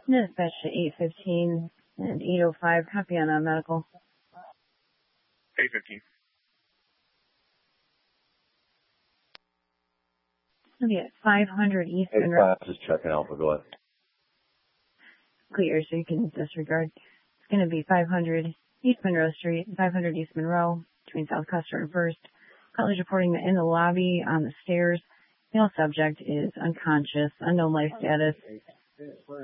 Dispatch to 815 and 805. Copy on medical. 815. It'll be at 500 Eastman Road. Just checking out, but go ahead. Clear, so you can disregard. It's going to be 500 East Monroe Street, 500 East Monroe, between South Custer and First. Caller's reporting that in the lobby on the stairs, male subject is unconscious, unknown life status.